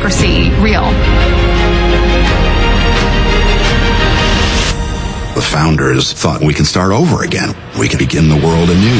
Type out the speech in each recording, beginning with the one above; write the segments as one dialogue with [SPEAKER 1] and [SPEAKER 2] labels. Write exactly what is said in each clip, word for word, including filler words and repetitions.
[SPEAKER 1] democracy real?
[SPEAKER 2] The founders thought we can start over again. We can begin the world anew.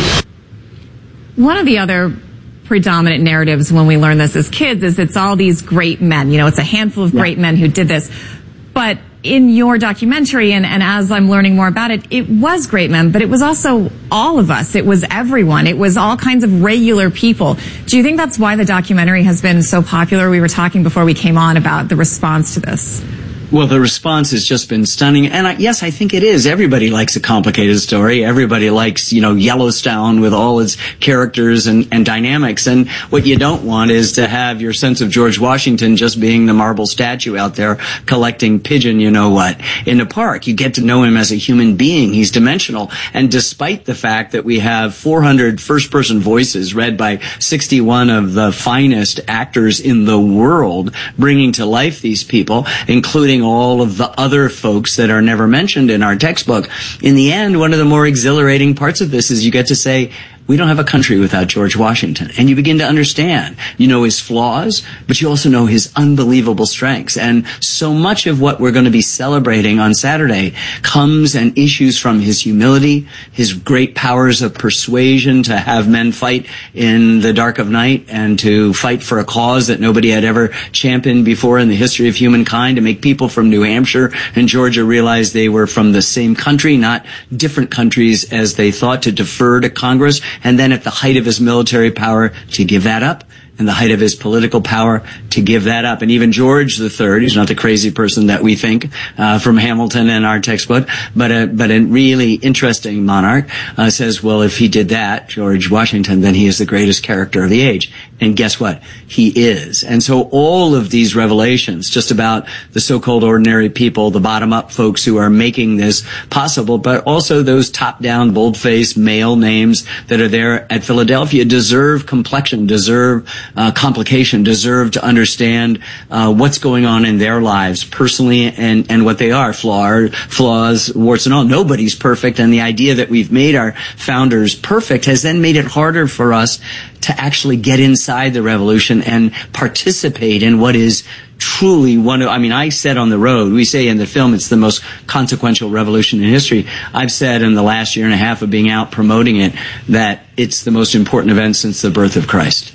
[SPEAKER 1] One of the other predominant narratives when we learn this as kids is it's all these great men. You know, it's a handful of great yeah. men who did this. But in your documentary, and, and as I'm learning more about it, it was great men, but it was also all of us. It was everyone. It was all kinds of regular people. Do you think that's why the documentary has been so popular? We were talking before we came on about the response to this.
[SPEAKER 3] Well, the response has just been stunning. And I, yes, I think it is. Everybody likes a complicated story. Everybody likes, you know, Yellowstone with all its characters and, and dynamics. And what you don't want is to have your sense of George Washington just being the marble statue out there collecting pigeon, you know what, in the park. You get to know him as a human being. He's dimensional. And despite the fact that we have four hundred first-person voices read by sixty-one of the finest actors in the world, bringing to life these people, including all of the other folks that are never mentioned in our textbook. In the end, one of the more exhilarating parts of this is you get to say, we don't have a country without George Washington. And you begin to understand. You know his flaws, but you also know his unbelievable strengths. And so much of what we're going to be celebrating on Saturday comes and issues from his humility, his great powers of persuasion to have men fight in the dark of night and to fight for a cause that nobody had ever championed before in the history of humankind, to make people from New Hampshire and Georgia realize they were from the same country, not different countries as they thought, to defer to Congress. And then at the height of his military power, to give that up, and the height of his political power, to give that up. And even George the Third, who's not the crazy person that we think uh, from Hamilton and our textbook, but a, but a really interesting monarch, uh, says, well, if he did that, George Washington, then he is the greatest character of the age. And guess what? He is. And so all of these revelations, just about the so-called ordinary people, the bottom-up folks who are making this possible, but also those top-down, bold-faced male names that are there at Philadelphia, deserve complexion, deserve uh, complication, deserve to understand uh, what's going on in their lives personally, and, and what they are, flaw, flaws, warts and all. Nobody's perfect, and the idea that we've made our founders perfect has then made it harder for us to actually get inside the revolution and participate in what is truly one of, I mean, I said on the road, we say in the film it's the most consequential revolution in history. I've said in the last year and a half of being out promoting it that it's the most important event since the birth of Christ.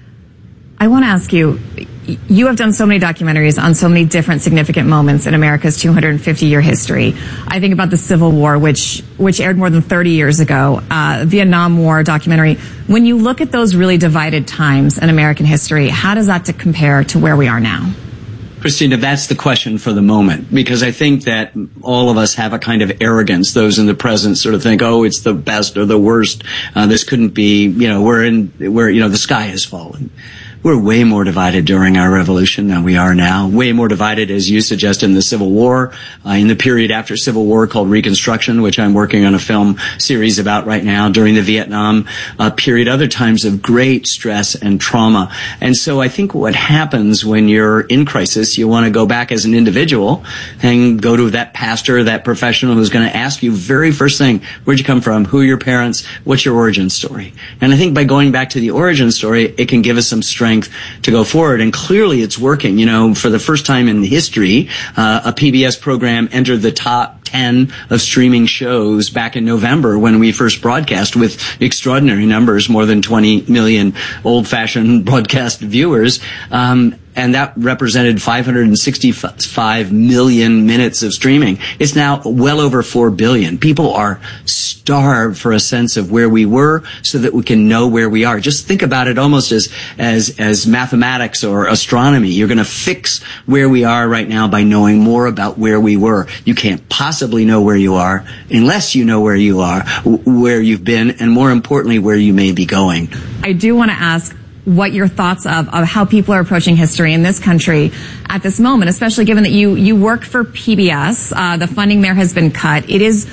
[SPEAKER 1] I want to ask you, you have done so many documentaries on so many different significant moments in America's two hundred fifty year history. I think about the Civil War, which which aired more than thirty years ago, uh, Vietnam War documentary. When you look at those really divided times in American history, how does that to compare to where we are now?
[SPEAKER 3] Christina, that's the question for the moment, because I think that all of us have a kind of arrogance. Those in the present sort of think, oh, it's the best or the worst. Uh, this couldn't be, you know, we're in, we're, you know, the sky has fallen. We're way more divided during our revolution than we are now. Way more divided, as you suggest, in the Civil War, uh, in the period after Civil War called Reconstruction, which I'm working on a film series about right now, during the Vietnam uh, period, other times of great stress and trauma. And so I think what happens when you're in crisis, you want to go back as an individual and go to that pastor, that professional who's going to ask you very first thing, where'd you come from? Who are your parents? What's your origin story? And I think by going back to the origin story, it can give us some strength to go forward, and clearly it's working. You know, for the first time in history, uh, a P B S program entered the top ten of streaming shows back in November when we first broadcast, with extraordinary numbers, more than twenty million old-fashioned broadcast viewers. Um, and that represented five hundred sixty-five million minutes of streaming. It's now well over four billion. People are starved for a sense of where we were so that we can know where we are. Just think about it almost as, as, as mathematics or astronomy. You're going to fix where we are right now by knowing more about where we were. You can't possibly know where you are unless you know where you are, where you've been, and more importantly, where you may be going.
[SPEAKER 1] I do want to ask what your thoughts of, of how people are approaching history in this country at this moment, especially given that you, you work for P B S. Uh, the funding there has been cut. It is,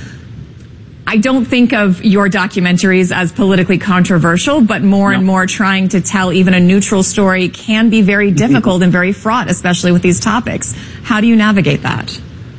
[SPEAKER 1] I don't think of your documentaries as politically controversial, but more no. and more trying to tell even a neutral story can be very difficult and very fraught, especially with these topics. How do you navigate that?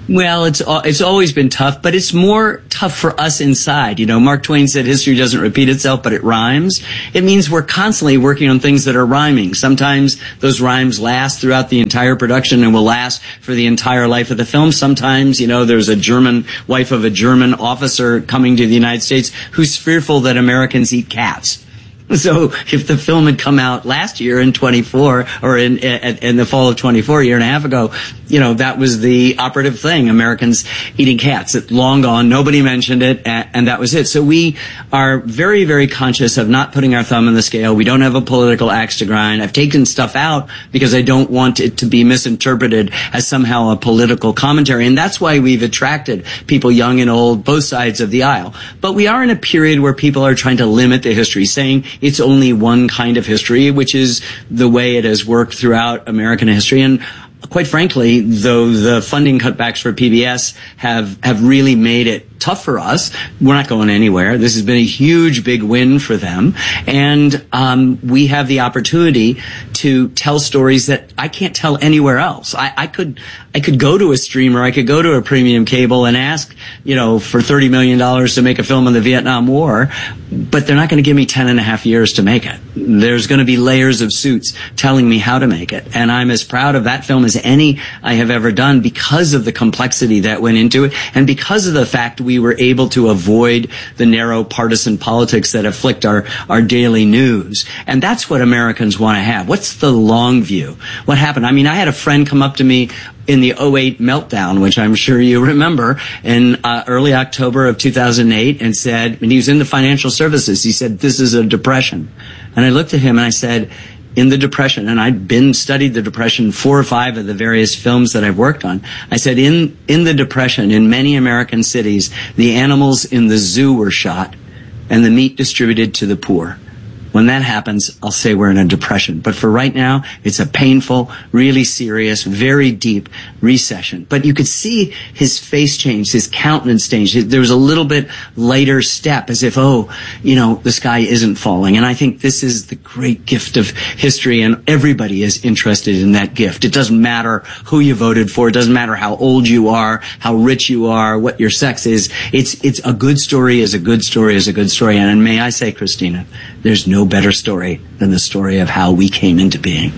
[SPEAKER 3] Well, it's it's always been tough, but it's more tough for us inside. You know, Mark Twain said history doesn't repeat itself, but it rhymes. It means we're constantly working on things that are rhyming. Sometimes those rhymes last throughout the entire production and will last for the entire life of the film. Sometimes, you know, there's a German wife of a German officer coming to the United States who's fearful that Americans eat cats. So if the film had come out last year in twenty-four or in, in, in the fall of twenty-four, a year and a half ago, you know, that was the operative thing. Americans eating cats. It's long gone. Nobody mentioned it. And, and that was it. So we are very, very conscious of not putting our thumb on the scale. We don't have a political axe to grind. I've taken stuff out because I don't want it to be misinterpreted as somehow a political commentary. And that's why we've attracted people young and old, both sides of the aisle. But we are in a period where people are trying to limit the history, saying it's only one kind of history, which is the way it has worked throughout American history. And quite frankly, though the funding cutbacks for P B S have, have really made it tough for us, we're not going anywhere. This has been a huge, big win for them. And um, we have the opportunity to tell stories that I can't tell anywhere else. I, I could I could go to a streamer, I could go to a premium cable and ask, you know, for thirty million dollars to make a film on the Vietnam War, but they're not going to give me ten and a half years to make it. There's going to be layers of suits telling me how to make it. And I'm as proud of that film as any I have ever done because of the complexity that went into it and because of the fact we were able to avoid the narrow partisan politics that afflict our, our daily news. And that's what Americans want to have. What's the long view? What happened? I mean, I had a friend come up to me in the oh eight meltdown, which I'm sure you remember, in uh, early October of two thousand eight, and said, and he was in the financial services, he said, this is a depression. And I looked at him and I said, in the Depression, and I'd been studied the Depression, four or five of the various films that I've worked on. I said, in, in the Depression, in many American cities, the animals in the zoo were shot and the meat distributed to the poor. When that happens, I'll say we're in a depression. But for right now, it's a painful, really serious, very deep recession. But you could see his face change, his countenance change. There was a little bit lighter step, as if, oh, you know, the sky isn't falling. And I think this is the great gift of history, and everybody is interested in that gift. It doesn't matter who you voted for. It doesn't matter how old you are, how rich you are, what your sex is. It's, it's a good story is a good story is a good story. And, and may I say, Christina, there's no better story than the story of how we came into being.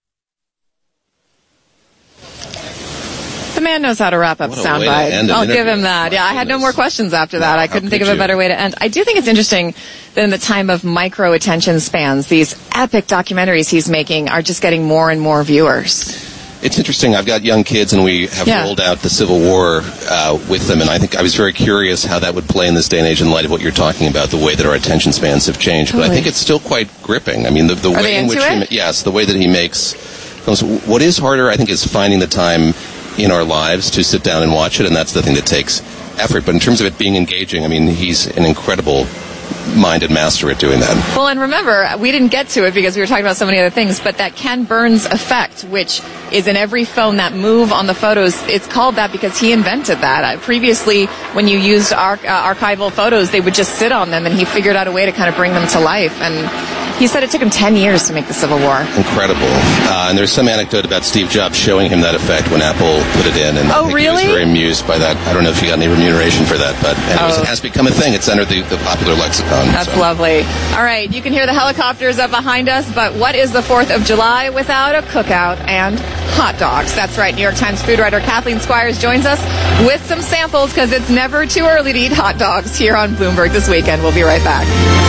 [SPEAKER 4] The man knows how to wrap up soundbite. I'll give him that. Yeah, I had no more questions after that. I couldn't think of a better way to end. I do think it's interesting that in the time of micro attention spans, these epic documentaries he's making are just getting more and more viewers.
[SPEAKER 5] It's interesting. I've got young kids, and we have yeah. rolled out the Civil War uh, with them, and I think I was very curious how that would play in this day and age in light of what you're talking about, the way that our attention spans have changed. Totally. But I think it's still quite gripping. I mean, the, the
[SPEAKER 4] Are
[SPEAKER 5] way in which
[SPEAKER 4] it?
[SPEAKER 5] he, yes, the way that he makes films. What is harder, I think, is finding the time in our lives to sit down and watch it, and that's the thing that takes effort. But in terms of it being engaging, I mean, he's an incredible minded master at doing that.
[SPEAKER 4] Well, and remember, we didn't get to it because we were talking about so many other things, but that Ken Burns effect, which is in every phone, that move on the photos, it's called that because he invented that. Uh, previously, when you used arch- uh, archival photos, they would just sit on them, and he figured out a way to kind of bring them to life. And he said it took him ten years to make the Civil War.
[SPEAKER 5] Incredible. Uh, and there's some anecdote about Steve Jobs showing him that effect when Apple put it in. And
[SPEAKER 4] oh,
[SPEAKER 5] I think
[SPEAKER 4] really?
[SPEAKER 5] He was very amused by that. I don't know if he got any remuneration for that, but anyways, oh. it has become a thing. It's entered the, the popular lexicon.
[SPEAKER 4] That's
[SPEAKER 5] so.
[SPEAKER 4] lovely. All right, you can hear the helicopters up behind us, but what is the fourth of July without a cookout and hot dogs? That's right. New York Times food writer Kathleen Squires joins us with some samples because it's never too early to eat hot dogs here on Bloomberg this weekend. We'll be right back.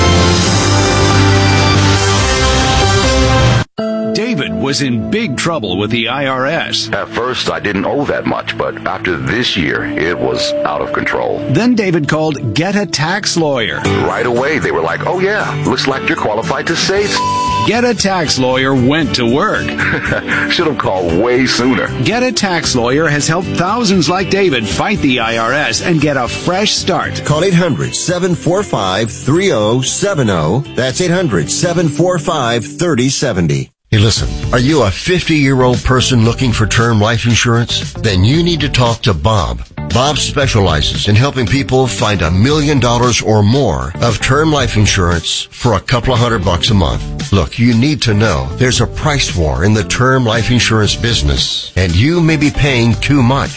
[SPEAKER 6] David was in big trouble with the I R S.
[SPEAKER 7] At first, I didn't owe that much, but after this year, it was out of control.
[SPEAKER 6] Then David called Get a Tax Lawyer.
[SPEAKER 7] Right away, they were like, oh yeah, looks like you're qualified to save.
[SPEAKER 6] Get a Tax Lawyer went to work.
[SPEAKER 7] Should have called way sooner.
[SPEAKER 6] Get a Tax Lawyer has helped thousands like David fight the I R S and get a fresh start.
[SPEAKER 8] Call eight hundred, seven four five, three zero seven zero. That's eight hundred, seven four five, three zero seven zero. Hey, listen, are you a fifty-year-old person looking for term life insurance? Then you need to talk to Bob. Bob specializes in helping people find a million dollars or more of term life insurance for a couple of hundred bucks a month. Look, you need to know there's a price war in the term life insurance business, and you may be paying too much.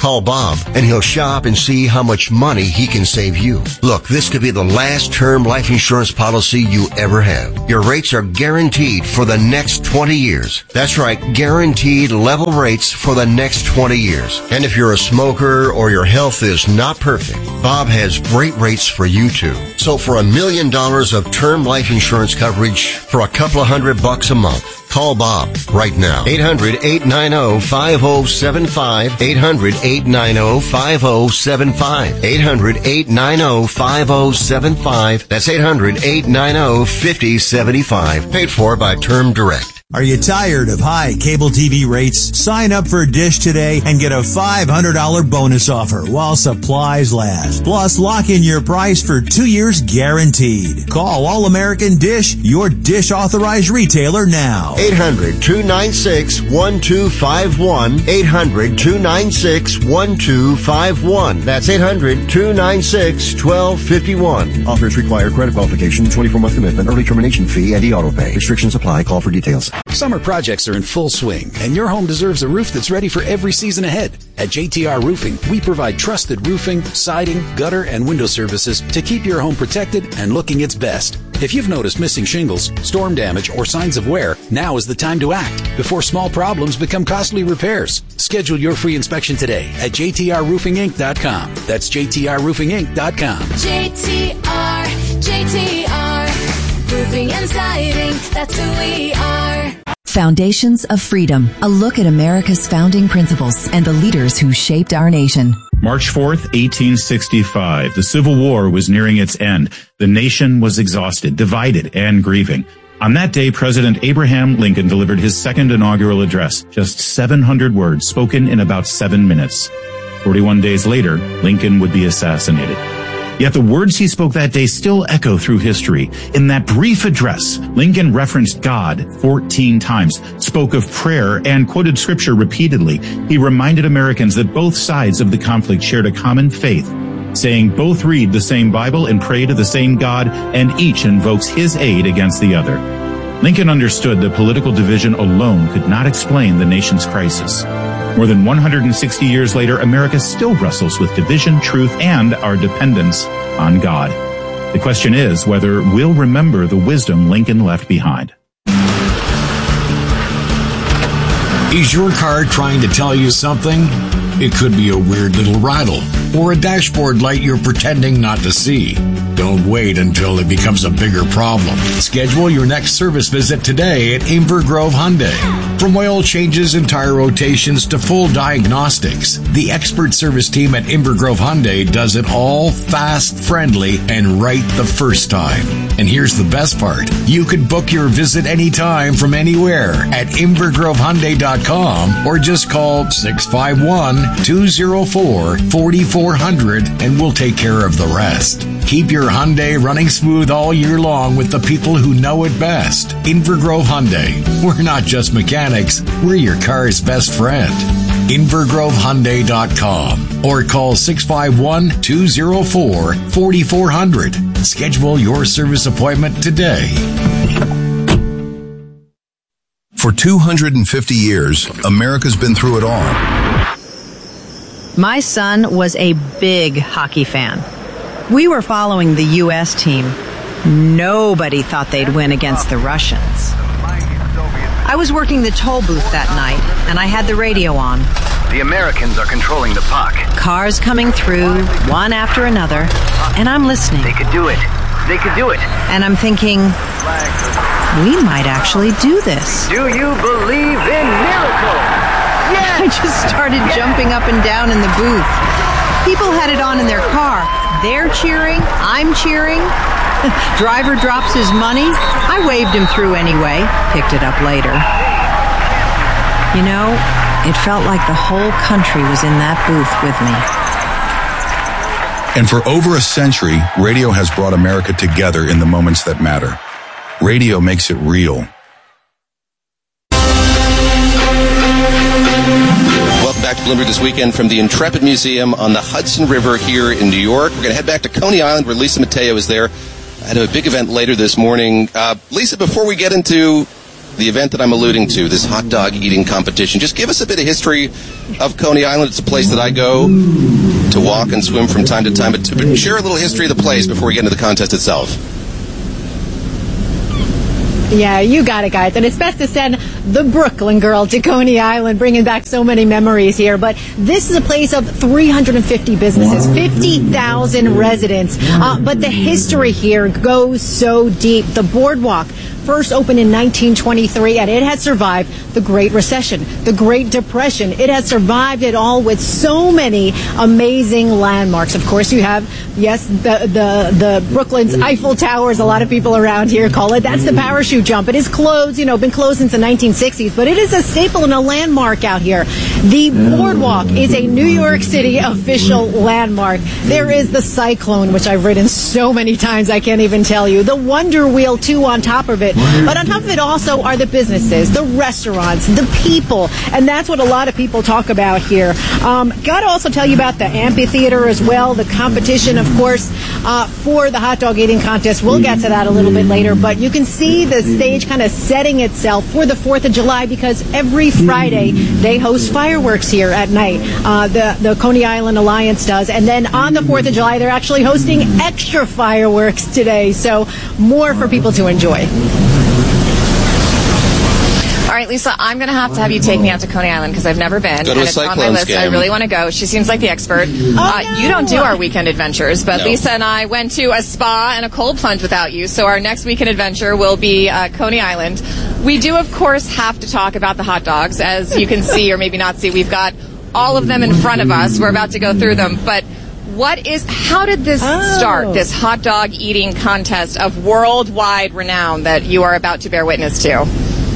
[SPEAKER 8] Call Bob, and he'll shop and see how much money he can save you. Look, this could be the last term life insurance policy you ever have. Your rates are guaranteed for the next twenty years. That's right, guaranteed level rates for the next twenty years. And if you're a smoker or your health is not perfect, Bob has great rates for you too. So for a million dollars of term life insurance coverage for a couple of hundred bucks a month, call Bob right now. eight hundred, eight nine zero, five zero seven five. eight hundred, eight nine zero, five zero seven five. eight hundred, eight nine zero, five zero seven five. That's eight hundred, eight nine zero, five zero seven five. Paid for by Term Direct.
[SPEAKER 9] Are you tired of high cable T V rates? Sign up for Dish today and get a five hundred dollars bonus offer while supplies last. Plus, lock in your price for two years guaranteed. Call All American Dish, your Dish authorized retailer now.
[SPEAKER 8] eight hundred, two nine six, one two five one. eight hundred, two nine six, one two five one. That's eight hundred, two nine six, one two five one.
[SPEAKER 10] Offers require credit qualification, twenty-four month commitment, early termination fee, and e-auto pay. Restrictions apply. Call for details.
[SPEAKER 6] Summer projects are in full swing, and your home deserves a roof that's ready for every season ahead. At J T R Roofing, we provide trusted roofing, siding, gutter, and window services to keep your home protected and looking its best. If you've noticed missing shingles, storm damage, or signs of wear, now is the time to act before small problems become costly repairs. Schedule your free inspection today at j t r roofing inc dot com. That's j t r roofing inc dot com.
[SPEAKER 11] J T R, J T R, Roofing and Siding, that's who we are.
[SPEAKER 12] Foundations of Freedom, a look at America's founding principles and the leaders who shaped our nation.
[SPEAKER 13] March fourth, eighteen sixty-five. The Civil War was nearing its end. The nation was exhausted, divided, and grieving. On that day, President Abraham Lincoln delivered his second inaugural address, just seven hundred words spoken in about seven minutes. forty-one days later, Lincoln would be assassinated. Yet the words he spoke that day still echo through history. In that brief address, Lincoln referenced God fourteen times, spoke of prayer, and quoted scripture repeatedly. He reminded Americans that both sides of the conflict shared a common faith, saying both read the same Bible and pray to the same God, and each invokes his aid against the other. Lincoln understood that political division alone could not explain the nation's crisis. More than one hundred sixty years later, America still wrestles with division, truth, and our dependence on God. The question is whether we'll remember the wisdom Lincoln left behind.
[SPEAKER 14] Is your car trying to tell you something? It could be a weird little rattle or a dashboard light you're pretending not to see. Don't wait until it becomes a bigger problem. Schedule your next service visit today at Inver Grove Hyundai. From oil changes and tire rotations to full diagnostics, the expert service team at Inver Grove Hyundai does it all fast, friendly, and right the first time. And here's the best part. You could book your visit anytime from anywhere at inver grove hyundai dot com or just call six five one, two oh four, four four zero zero and we'll take care of the rest. Keep your Hyundai running smooth all year long with the people who know it best. Inver Grove Hyundai. We're not just mechanics, we're your car's best friend. inver grove hyundai dot com or call six five one, two oh four, four four zero zero. Schedule your service appointment today.
[SPEAKER 15] For two hundred fifty years, America's been through it all.
[SPEAKER 16] My son was a big hockey fan. We were following the U S team. Nobody thought they'd win against the Russians. I was working the toll booth that night, and I had the radio on.
[SPEAKER 17] The Americans are controlling the puck.
[SPEAKER 16] Cars coming through, one after another, and I'm listening.
[SPEAKER 17] They could do it. They could do it.
[SPEAKER 16] And I'm thinking, we might actually do this.
[SPEAKER 17] Do you believe in miracles? Yes!
[SPEAKER 16] I just started yes! jumping up and down in the booth. People had it on in their car. They're cheering. I'm cheering. Driver drops his money. I waved him through anyway. Picked it up later. You know, it felt like the whole country was in that booth with me.
[SPEAKER 15] And for over a century, radio has brought America together in the moments that matter. Radio makes it real.
[SPEAKER 5] Welcome back to Bloomberg This Weekend from the Intrepid Museum on the Hudson River here in New York. We're going to head back to Coney Island where Lisa Mateo is there. I had a big event later this morning. Uh, Lisa, before we get into the event that I'm alluding to, this hot dog eating competition. Just give us a bit of history of Coney Island. It's a place that I go to walk and swim from time to time, but to share a little history of the place before we get into the contest itself.
[SPEAKER 18] Yeah, you got it, guys. And it's best to send the Brooklyn girl to Coney Island, bringing back so many memories here. But this is a place of three hundred fifty businesses, fifty thousand residents. Uh, but the history here goes so deep. The boardwalk first opened in nineteen twenty-three, and it has survived the Great Recession, the Great Depression. It has survived it all with so many amazing landmarks. Of course, you have, yes, the the, the Brooklyn's Eiffel Tower, as a lot of people around here call it. That's the parachute jump. It is closed, you know, been closed since the nineteen sixties, but it is a staple and a landmark out here. The boardwalk is a New York City official landmark. There is the Cyclone, which I've ridden so many times I can't even tell you. The Wonder Wheel, too, on top of it. But on top of it also are the businesses, the restaurants, the people, and that's what a lot of people talk about here. Um, got to also tell you about the amphitheater as well, the competition, of course, uh, for the hot dog eating contest. We'll get to that a little bit later, but you can see the stage kind of setting itself for the fourth of July because every Friday they host fireworks here at night. Uh, the, the Coney Island Alliance does, and then on the fourth of July they're actually hosting extra fireworks today, so more for people to enjoy.
[SPEAKER 4] All right, Lisa, I'm going to have to have you take me out to Coney Island because I've never been.
[SPEAKER 5] Go to
[SPEAKER 4] and
[SPEAKER 5] a
[SPEAKER 4] it's on my
[SPEAKER 5] Cyclones
[SPEAKER 4] list.
[SPEAKER 5] game.
[SPEAKER 4] I really want to go. She seems like the expert.
[SPEAKER 18] Oh,
[SPEAKER 4] uh,
[SPEAKER 18] no.
[SPEAKER 4] You don't do our weekend adventures, but
[SPEAKER 5] No.
[SPEAKER 4] Lisa and I went to a spa and a cold plunge without you. So our next weekend adventure will be uh, Coney Island. We do, of course, have to talk about the hot dogs. As you can see, or maybe not see, we've got all of them in front of us. We're about to go through them. But what is, how did this
[SPEAKER 18] Oh.
[SPEAKER 4] start, this hot dog eating contest of worldwide renown that you are about to bear witness to?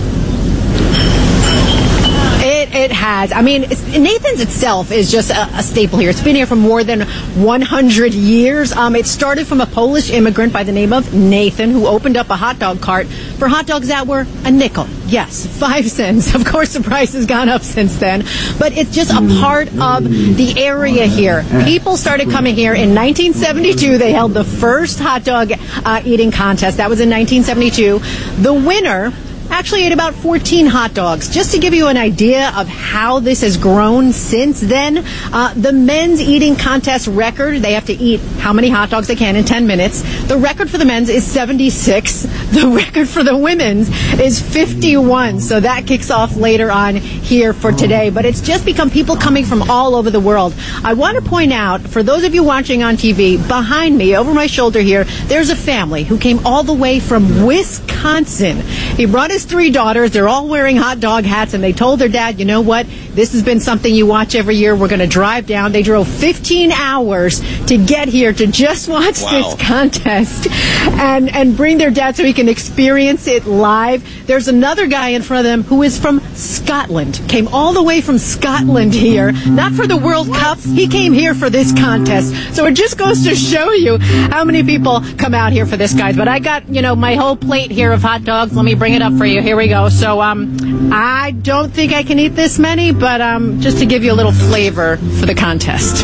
[SPEAKER 18] It, it has. I mean, it's, Nathan's itself is just a, a staple here. It's been here for more than one hundred years. Um, it started from a Polish immigrant by the name of Nathan who opened up a hot dog cart for hot dogs that were a nickel. Yes, five cents. Of course, the price has gone up since then. But it's just a part of the area here. People started coming here in nineteen seventy-two. They held the first hot dog uh, eating contest. That was in nineteen seventy-two. The winner actually ate about fourteen hot dogs. Just to give you an idea of how this has grown since then, uh, the men's eating contest record, they have to eat how many hot dogs they can in ten minutes. The record for the men's is seventy-six. The record for the women's is fifty-one. So that kicks off later on here for today. But it's just become people coming from all over the world. I want to point out, for those of you watching on T V, behind me, over my shoulder here, there's a family who came all the way from Wisconsin. He brought his three daughters. They're all wearing hot dog hats, and they told their dad, you know what? This has been something you watch every year. We're going to drive down. They drove fifteen hours to get here to just watch
[SPEAKER 5] Wow.
[SPEAKER 18] this contest and, and bring their dad so he can experience it live. There's another guy in front of them who is from Scotland. Came all the way from Scotland here, not for the World Cup. He came here for this contest. So it just goes to show you how many people come out here for this, guys. But I got, you know, my whole plate here of hot dogs. Let me bring it up for you. Here we go. So um, I don't think I can eat this many, but um, just to give you a little flavor for the contest.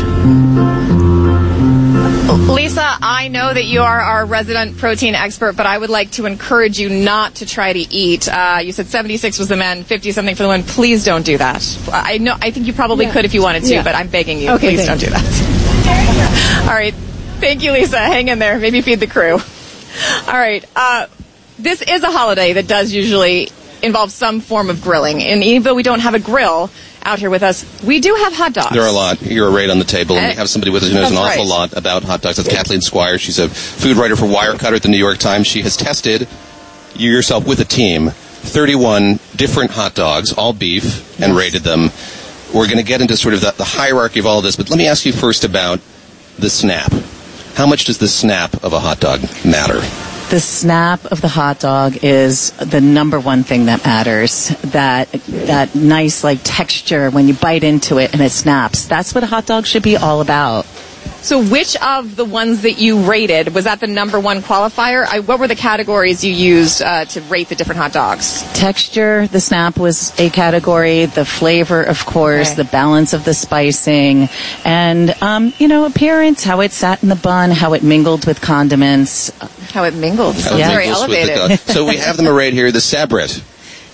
[SPEAKER 4] Lisa, I know that you are our resident protein expert, but I would like to encourage you not to try to eat. Uh, you said seventy-six was the men, fifty something for the women. Please don't do that. I know. I think you probably
[SPEAKER 18] Yeah.
[SPEAKER 4] could if you wanted to,
[SPEAKER 18] Yeah.
[SPEAKER 4] but I'm begging you.
[SPEAKER 18] Okay,
[SPEAKER 4] Please don't
[SPEAKER 18] thanks.
[SPEAKER 4] do that. All right. Thank you, Lisa. Hang in there. Maybe feed the crew. All right. Uh, this is a holiday that does usually involve some form of grilling. And even though we don't have a grill out here with us, we do have hot dogs.
[SPEAKER 5] There are a lot. You're right on the table, and we
[SPEAKER 4] Uh,
[SPEAKER 5] have somebody with us who knows an
[SPEAKER 4] that's
[SPEAKER 5] awful
[SPEAKER 4] right.
[SPEAKER 5] lot about hot dogs. That's Kathleen Squire. She's a food writer for Wirecutter at the New York Times. She has tested, you yourself with a team, thirty-one different hot dogs, all beef, and rated them. We're going to get into sort of the, the hierarchy of all of this, but let me ask you first about the snap. How much does the snap of a hot dog matter?
[SPEAKER 19] The snap of the hot dog is the number one thing that matters. That that nice like texture when you bite into it and it snaps. That's what a hot dog should be all about.
[SPEAKER 4] So which of the ones that you rated, was that the number one qualifier? I, what were the categories you used uh, to rate the different hot dogs?
[SPEAKER 19] Texture, the snap was a category. The flavor, of course,
[SPEAKER 4] Okay.
[SPEAKER 19] the balance of the spicing, and um, you know, appearance, how it sat in the bun, how it mingled with condiments.
[SPEAKER 4] How it mingled.
[SPEAKER 5] How
[SPEAKER 4] Sounds
[SPEAKER 5] it
[SPEAKER 4] very
[SPEAKER 5] mingles with the
[SPEAKER 4] elevated.
[SPEAKER 5] dog. So we have them arrayed here. The Sabret.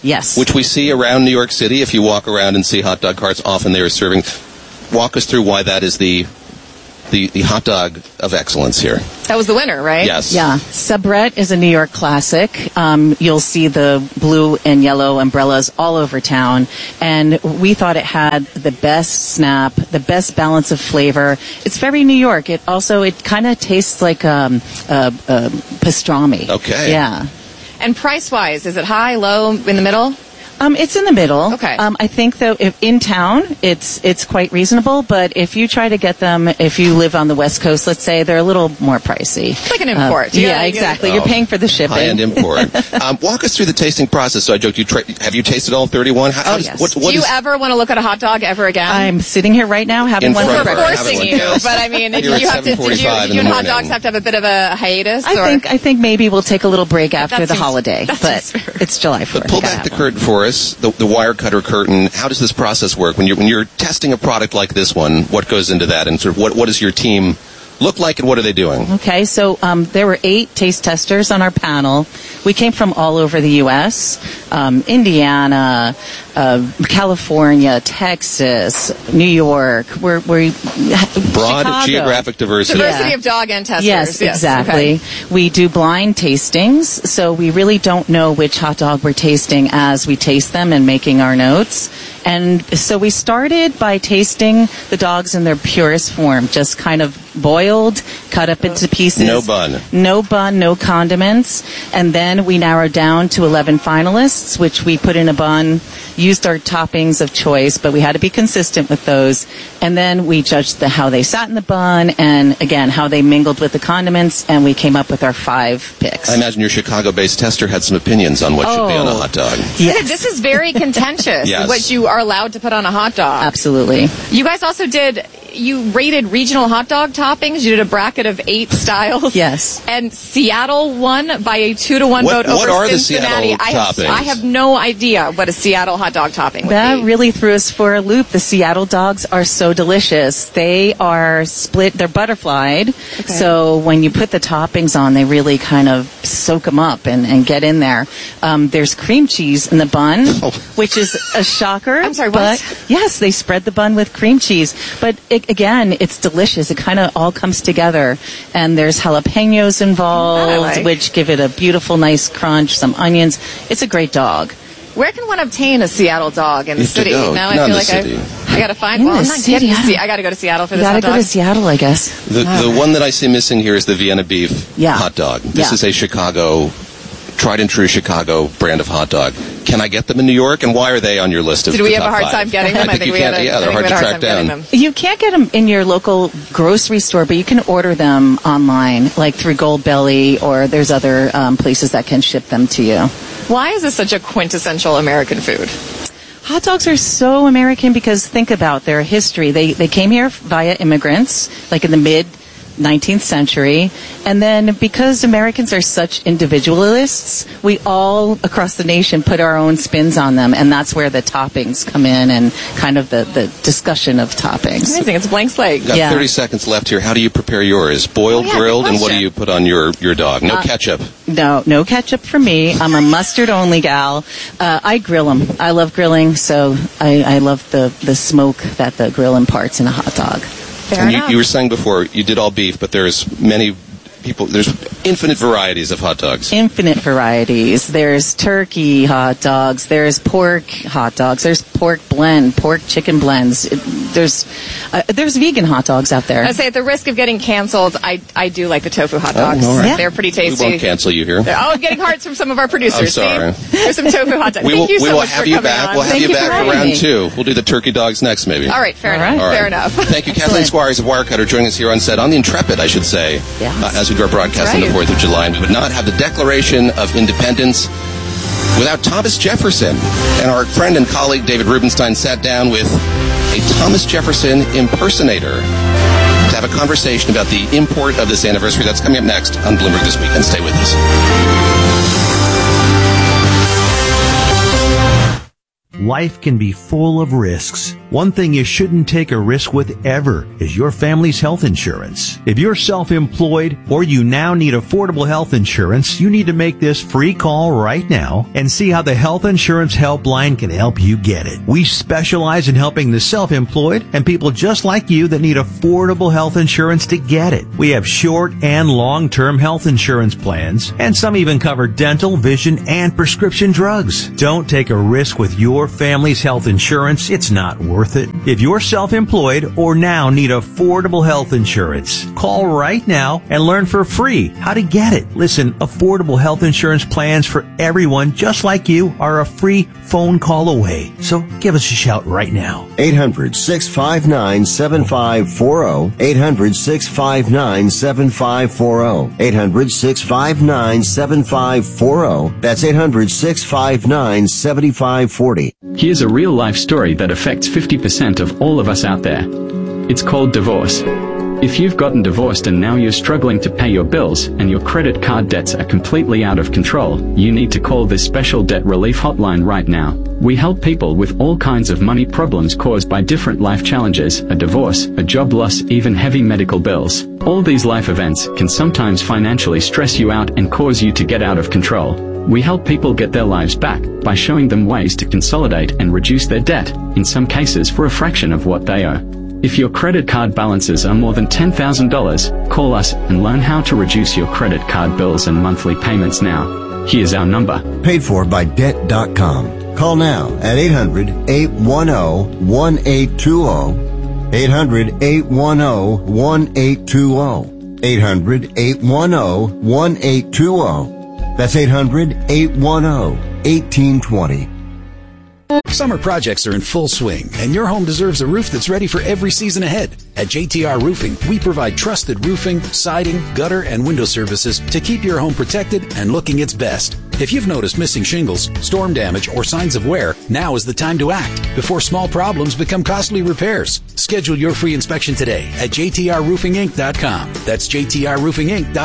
[SPEAKER 19] Yes.
[SPEAKER 5] Which we see around New York City. If you walk around and see hot dog carts, often they are serving. Walk us through why that is the the, the hot dog of excellence here.
[SPEAKER 4] That was the winner, right?
[SPEAKER 5] Yes.
[SPEAKER 19] Yeah. Sabrette is a New York classic. Um, you'll see the blue and yellow umbrellas all over town. And we thought it had the best snap, the best balance of flavor. It's very New York. It also, it kind of tastes like um, uh, uh, pastrami.
[SPEAKER 5] Okay.
[SPEAKER 19] Yeah.
[SPEAKER 4] And price-wise, is it high, low, in the middle?
[SPEAKER 19] Um, it's in the middle.
[SPEAKER 4] Okay.
[SPEAKER 19] Um, I think though, if in town, it's it's quite reasonable. But if you try to get them, if you live on the West Coast, let's say, they're a little more pricey.
[SPEAKER 4] It's like an import.
[SPEAKER 19] Uh,
[SPEAKER 4] You
[SPEAKER 19] yeah,
[SPEAKER 4] gotta-
[SPEAKER 19] exactly.
[SPEAKER 5] Oh,
[SPEAKER 19] You're paying for the shipping.
[SPEAKER 5] High-end import. um, walk us through the tasting process. So I joked, you tra- have you tasted all thirty-one? How,
[SPEAKER 19] Oh,
[SPEAKER 5] how does-
[SPEAKER 19] yes.
[SPEAKER 5] What, what
[SPEAKER 4] Do you
[SPEAKER 5] is-
[SPEAKER 4] ever want to look at a hot dog ever again?
[SPEAKER 19] I'm sitting here right now having
[SPEAKER 5] In
[SPEAKER 19] one.
[SPEAKER 5] front
[SPEAKER 4] We're
[SPEAKER 5] of her, having
[SPEAKER 4] forcing
[SPEAKER 5] one,
[SPEAKER 4] you,
[SPEAKER 5] yes.
[SPEAKER 4] but I mean, did
[SPEAKER 5] Here
[SPEAKER 4] you
[SPEAKER 5] at
[SPEAKER 4] have to? Did you,
[SPEAKER 5] 7:45
[SPEAKER 4] did
[SPEAKER 5] in
[SPEAKER 4] you
[SPEAKER 5] the
[SPEAKER 4] and hot
[SPEAKER 5] morning.
[SPEAKER 4] dogs have to have a bit of a hiatus?
[SPEAKER 19] I
[SPEAKER 4] or?
[SPEAKER 19] think I think maybe we'll take a little break after
[SPEAKER 4] That
[SPEAKER 19] the
[SPEAKER 4] seems-
[SPEAKER 19] holiday,
[SPEAKER 4] that
[SPEAKER 19] but
[SPEAKER 4] seems fair.
[SPEAKER 19] it's July fourth.
[SPEAKER 5] But pull
[SPEAKER 19] I gotta
[SPEAKER 5] back the
[SPEAKER 19] have one.
[SPEAKER 5] curtain for us, the, the wire cutter curtain. How does this process work? When you're, when you're testing a product like this one, what goes into that? And sort of what, what does your team look like and what are they doing?
[SPEAKER 19] Okay, so um, there were eight taste testers on our panel. We came from all over the U S, um, Indiana, uh, California, Texas, New York. We're, we're
[SPEAKER 5] Broad
[SPEAKER 19] Chicago.
[SPEAKER 5] geographic diversity.
[SPEAKER 4] Diversity
[SPEAKER 19] Yeah.
[SPEAKER 4] of dog and testers.
[SPEAKER 19] Yes, exactly.
[SPEAKER 4] okay.
[SPEAKER 19] We do blind tastings, so we really don't know which hot dog we're tasting as we taste them and making our notes. And so we started by tasting the dogs in their purest form, just kind of boiled, cut up into pieces.
[SPEAKER 5] No bun.
[SPEAKER 19] No bun, no condiments. And then we narrowed down to eleven finalists, which we put in a bun, used our toppings of choice, but we had to be consistent with those. And then we judged the, how they sat in the bun and, again, how they mingled with the condiments, and we came up with our five picks.
[SPEAKER 5] I imagine your Chicago-based tester had some opinions on what should be on a
[SPEAKER 19] Oh.
[SPEAKER 5] hot dog.
[SPEAKER 19] Yes.
[SPEAKER 4] This is very contentious,
[SPEAKER 5] Yes.
[SPEAKER 4] what you are allowed to put on a hot dog.
[SPEAKER 19] Absolutely.
[SPEAKER 4] You guys also did, you rated regional hot dog toppings. You did a bracket of eight styles.
[SPEAKER 19] Yes.
[SPEAKER 4] And Seattle won by a two to one
[SPEAKER 5] What-
[SPEAKER 4] vote
[SPEAKER 5] what
[SPEAKER 4] over
[SPEAKER 5] are the
[SPEAKER 4] Cincinnati.
[SPEAKER 5] Seattle
[SPEAKER 4] I have,
[SPEAKER 5] toppings?
[SPEAKER 4] I have no idea what a Seattle hot dog topping would
[SPEAKER 19] That
[SPEAKER 4] be.
[SPEAKER 19] really threw us for a loop. The Seattle dogs are so delicious. They are split, they're butterflied. So when you put the toppings on, they really kind of soak them up and, and get in there. Um, there's cream cheese in the bun, which is a shocker. I'm
[SPEAKER 4] sorry, what?
[SPEAKER 19] But yes, they spread the bun with cream cheese. But it, again, it's delicious. It kind of all comes together. And there's jalapenos involved,
[SPEAKER 4] I like.
[SPEAKER 19] which give it a beautiful, nice crunch, some onions. It's a great dog.
[SPEAKER 4] Where can one obtain a Seattle dog in the
[SPEAKER 5] You have to
[SPEAKER 4] city?
[SPEAKER 5] go.
[SPEAKER 4] Now
[SPEAKER 5] Not
[SPEAKER 4] I
[SPEAKER 5] in
[SPEAKER 4] feel
[SPEAKER 5] the
[SPEAKER 4] like
[SPEAKER 5] city.
[SPEAKER 4] I, I got to find.
[SPEAKER 19] In
[SPEAKER 4] Well,
[SPEAKER 19] the
[SPEAKER 4] I'm not
[SPEAKER 19] city,
[SPEAKER 4] getting to
[SPEAKER 19] yeah.
[SPEAKER 4] see. I got to go to Seattle for
[SPEAKER 19] You
[SPEAKER 4] this
[SPEAKER 19] gotta
[SPEAKER 4] hot
[SPEAKER 19] go
[SPEAKER 4] dog.
[SPEAKER 19] to Seattle, I guess.
[SPEAKER 5] The, the one that I see missing here is the Vienna beef
[SPEAKER 19] Yeah.
[SPEAKER 5] hot dog. This
[SPEAKER 19] Yeah.
[SPEAKER 5] is a Chicago, tried and true Chicago brand of hot dog. Can I get them in New York? And why are they on your list of
[SPEAKER 4] Did
[SPEAKER 5] the
[SPEAKER 4] we have a
[SPEAKER 5] top
[SPEAKER 4] hard
[SPEAKER 5] five?
[SPEAKER 4] time getting them?
[SPEAKER 5] I think, you
[SPEAKER 4] we
[SPEAKER 5] can't.
[SPEAKER 4] had a,
[SPEAKER 5] Yeah,
[SPEAKER 4] I
[SPEAKER 5] they're
[SPEAKER 4] think
[SPEAKER 5] hard
[SPEAKER 4] we
[SPEAKER 5] to
[SPEAKER 4] had a
[SPEAKER 5] track
[SPEAKER 4] hard time
[SPEAKER 5] down.
[SPEAKER 4] getting them.
[SPEAKER 19] You can't get them in your local grocery store, but you can order them online, like through Goldbelly, or there's other um, places that can ship them to you.
[SPEAKER 4] Why is this such a quintessential American food?
[SPEAKER 19] Hot dogs are so American because think about their history. They they came here via immigrants, like in the mid nineteenth century, and then because Americans are such individualists, we all across the nation put our own spins on them, and that's where the toppings come in and kind of the, the discussion of toppings.
[SPEAKER 4] Amazing. It's a blank slate.
[SPEAKER 5] Got
[SPEAKER 19] Yeah.
[SPEAKER 5] thirty seconds left here. How do you prepare yours? Boiled,
[SPEAKER 4] Oh, yeah, good
[SPEAKER 5] grilled, and what do
[SPEAKER 4] question.
[SPEAKER 5] you put on your, your dog? No
[SPEAKER 19] Uh,
[SPEAKER 5] ketchup.
[SPEAKER 19] No, no ketchup for me. I'm a mustard only gal. Uh, I grill them. I love grilling, so I, I love the, the smoke that the grill imparts in a hot dog.
[SPEAKER 4] Fair
[SPEAKER 5] And you,
[SPEAKER 4] enough.
[SPEAKER 5] you were saying before, you did all beef, but there's many people, there's infinite varieties of hot dogs.
[SPEAKER 19] Infinite varieties. There's turkey hot dogs. There's pork hot dogs. There's pork blend, pork chicken blends. It, there's uh, there's vegan hot dogs out there.
[SPEAKER 4] I say at the risk of getting canceled, I I do like the tofu hot
[SPEAKER 5] Oh,
[SPEAKER 4] dogs.
[SPEAKER 5] all right.
[SPEAKER 4] Yeah. They're pretty
[SPEAKER 5] We
[SPEAKER 4] tasty.
[SPEAKER 5] won't cancel you here.
[SPEAKER 4] Oh, I'm getting hearts from some of our producers.
[SPEAKER 5] I'm sorry.
[SPEAKER 4] See? There's some tofu hot dogs.
[SPEAKER 5] We
[SPEAKER 4] Thank
[SPEAKER 5] will,
[SPEAKER 4] you so
[SPEAKER 5] we will
[SPEAKER 4] much
[SPEAKER 5] have
[SPEAKER 4] for
[SPEAKER 5] you
[SPEAKER 4] coming
[SPEAKER 5] back.
[SPEAKER 4] on.
[SPEAKER 5] We'll have
[SPEAKER 19] Thank
[SPEAKER 5] you
[SPEAKER 19] you for
[SPEAKER 5] back for
[SPEAKER 19] having
[SPEAKER 5] round
[SPEAKER 19] me.
[SPEAKER 5] two. We'll do the turkey dogs next, maybe.
[SPEAKER 4] All right, fair
[SPEAKER 19] All
[SPEAKER 4] enough.
[SPEAKER 19] right.
[SPEAKER 5] All right.
[SPEAKER 4] Fair enough.
[SPEAKER 5] Thank you, Kathleen
[SPEAKER 19] Excellent.
[SPEAKER 5] Squires of Wirecutter, joining us here on set on the Intrepid, I should say,
[SPEAKER 19] Yes.
[SPEAKER 5] uh, as we do our broadcast on the
[SPEAKER 4] Right.
[SPEAKER 5] fourth of July. And we would not have the Declaration of Independence without Thomas Jefferson. And our friend and colleague David Rubenstein sat down with a Thomas Jefferson impersonator to have a conversation about the import of this anniversary. That's coming up next on Bloomberg This Weekend. Stay with us.
[SPEAKER 9] Life can be full of risks. One thing you shouldn't take a risk with ever is your family's health insurance. If you're self-employed or you now need affordable health insurance, you need to make this free call right now and see how the Health Insurance Helpline can help you get it. We specialize in helping the self-employed and people just like you that need affordable health insurance to get it. We have short and long-term health insurance plans, and some even cover dental, vision, and prescription drugs. Don't take a risk with your family's health insurance. It's not worth it. If you're self-employed or now need affordable health insurance, call right now and learn for free how to get it. Listen, affordable health insurance plans for everyone just like you are a free phone call away. So give us a shout right now.
[SPEAKER 8] eight hundred, six five nine, seven five four zero. eight hundred, six five nine, seven five four zero. eight hundred, six five nine, seven five four zero. That's eight hundred, six five nine, seven five four zero.
[SPEAKER 20] Here's a real-life story that affects fifty percent of all of us out there. It's called divorce. If you've gotten divorced and now you're struggling to pay your bills and your credit card debts are completely out of control, you need to call this special debt relief hotline right now. We help people with all kinds of money problems caused by different life challenges, a divorce, a job loss, even heavy medical bills. All these life events can sometimes financially stress you out and cause you to get out of control. We help people get their lives back by showing them ways to consolidate and reduce their debt, in some cases for a fraction of what they owe. If your credit card balances are more than ten thousand dollars, call us and learn how to reduce your credit card bills and monthly payments now. Here's our number.
[SPEAKER 8] Paid for by debt dot com. Call now at eight hundred, eight one zero, one eight two zero. eight hundred, eight one zero, one eight two zero. eight hundred, eight one zero, one eight two zero. That's eight hundred, eight one zero, one eight two zero.
[SPEAKER 6] Summer projects are in full swing, and your home deserves a roof that's ready for every season ahead. At J T R Roofing, we provide trusted roofing, siding, gutter, and window services to keep your home protected and looking its best. If you've noticed missing shingles, storm damage, or signs of wear, now is the time to act before small problems become costly repairs. Schedule your free inspection today at J T R roofing inc dot com. That's J T R roofing inc dot com.